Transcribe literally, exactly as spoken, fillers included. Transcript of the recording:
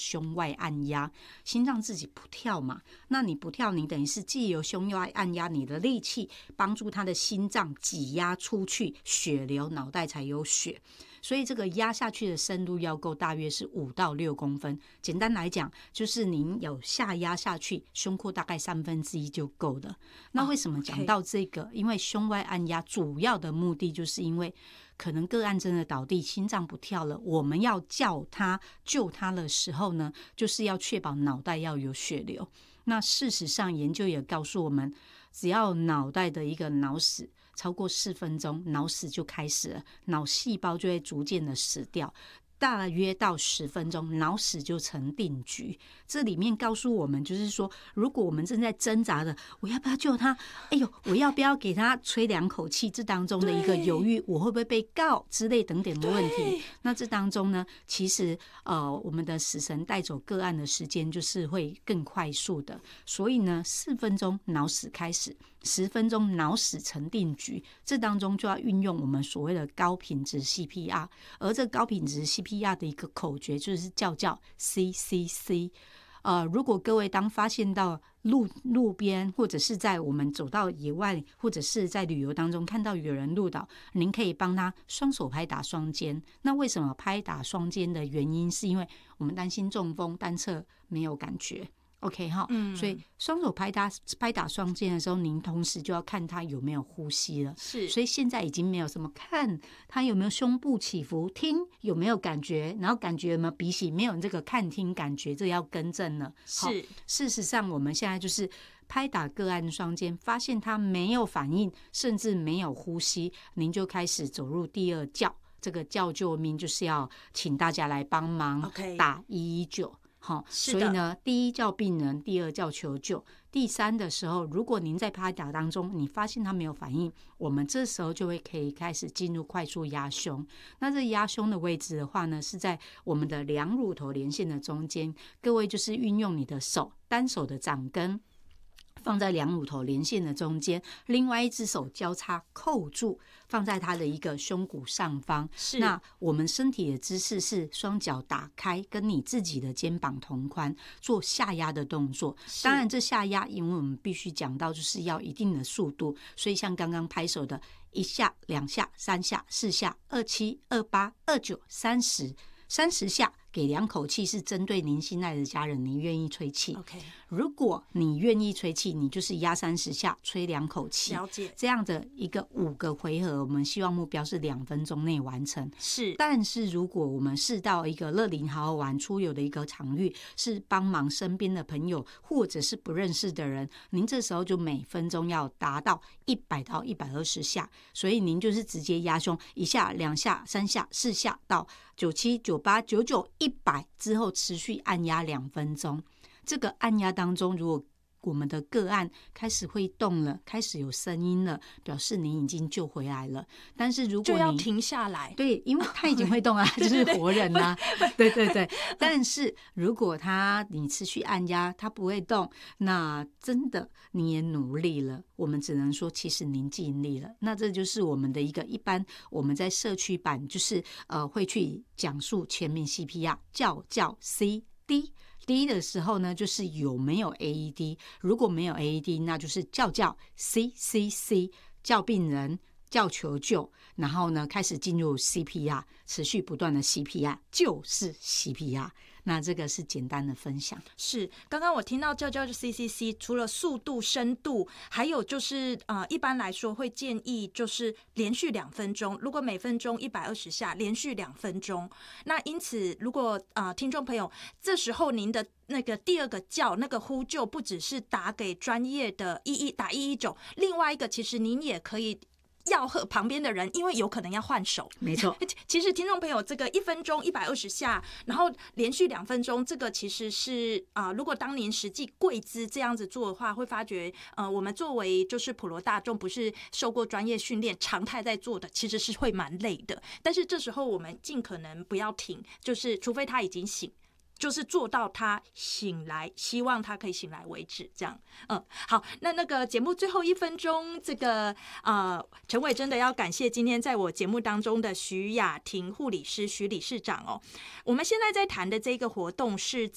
胸外按压，心脏自己不跳嘛，那你不跳，你等于是既有胸外按压，你的力气帮助他的心脏挤压出去，血流，脑袋才有血。所以这个压下去的深度要够，大约是五到六公分。简单来讲，就是您有下压下去，胸廓大概三分之一就够了。那为什么讲到这个？ oh, okay. 因为胸外按压主要的目的，就是因为可能个案真的倒地，心脏不跳了，我们要叫他救他的时候呢，就是要确保脑袋要有血流。那事实上，研究也告诉我们，只要脑袋的一个脑死超过四分钟，脑死就开始了，脑细胞就会逐渐的死掉。大约到十分钟，脑死就成定局。这里面告诉我们，就是说，如果我们正在挣扎的，我要不要救他？哎呦，我要不要给他吹两口气？这当中的一个犹豫，我会不会被告之类等等的问题。那这当中呢，其实呃，我们的死神带走个案的时间就是会更快速的。所以呢，四分钟脑死开始。十分钟脑死成定局，这当中就要运用我们所谓的高品质 C P R， 而这高品质 C P R 的一个口诀就是叫叫 C C C。呃，如果各位当发现到路路边，或者是在我们走到野外，或者是在旅游当中看到有人路倒，您可以帮他双手拍打双肩。那为什么拍打双肩的原因，是因为我们担心中风，单侧没有感觉。OK 哈，嗯，所以双手拍打拍打双肩的时候，您同时就要看他有没有呼吸了。 是， 所以现在已经没有什么看他有没有胸部起伏，听有没有感觉，然后感觉有没有鼻息，没有这个看听感觉，这要更正了。 是， 事实上我们现在就是拍打个案双肩，发现他没有反应，甚至没有呼吸，您就开始走入第二叫，这个叫救命就是要请大家来帮忙打一一九。好，所以呢，第一叫病人，第二叫求救，第三的时候，如果您在拍打当中，你发现他没有反应，我们这时候就会可以开始进入快速压胸。那这压胸的位置的话呢，是在我们的两乳头连线的中间。各位就是运用你的手，单手的掌根放在两乳头连线的中间，另外一只手交叉扣住，放在他的一个胸骨上方。 是， 那我们身体的姿势是双脚打开，跟你自己的肩膀同宽，做下压的动作。当然，这下压，因为我们必须讲到，就是要一定的速度，所以像刚刚拍手的一下、两下、三下、四下、二七、二八、二九、三十。三十下给两口气，是针对您心爱的家人，您愿意吹气。 OK， 如果你愿意吹气，你就是压三十下，吹两口气。 了解。这样的一个五个回合，我们希望目标是两分钟内完成。 是， 但是如果我们是到一个乐龄好好玩出游的一个场域，是帮忙身边的朋友或者是不认识的人，您这时候就每分钟要达到一百到一百二十下，所以您就是直接压胸一下、两下、三下、四下到九七、九八、九九、一百之后持续按压两分钟。这个按压当中，如果我们的个案开始会动了，开始有声音了，表示你已经救回来了。但是如果你就要停下来， 对，因为他已经会动啊，就是活人啊，对对对。但是如果他你持续按压，他不会动，那真的你也努力了，我们只能说其实您尽力了。那这就是我们的一个一般我们在社区版就是呃会去讲述全民 C P R 叫叫 C D。D 的时候呢，就是有没有 A E D， 如果没有 A E D， 那就是叫叫 C C C， 叫病人，叫求救，然后呢开始进入 C P R， 持续不断的 C P R， 就是 C P R。那这个是简单的分享。 是，刚刚我听到叫叫 C C C， 除了速度、深度，还有就是呃，一般来说会建议就是连续两分钟，如果每分钟一百二十下，连续两分钟。那因此，如果呃听众朋友这时候您的那个第二个叫那个呼救，不只是打给专业的一一打一一九，另外一个其实您也可以要和旁边的人，因为有可能要换手。 没错， 其实听众朋友，这个一分钟一百二十下，然后连续两分钟，这个其实是啊、呃，如果当您实际跪姿这样子做的话，会发觉呃，我们作为就是普罗大众，不是受过专业训练、常态在做的，其实是会蛮累的。但是这时候我们尽可能不要停，就是除非他已经醒。就是做到他醒来，希望他可以醒来为止，这样。嗯，好，那那个节目最后一分钟，这个呃，陈伟真的要感谢今天在我节目当中的徐雅婷护理师徐理事长哦。我们现在在谈的这个活动是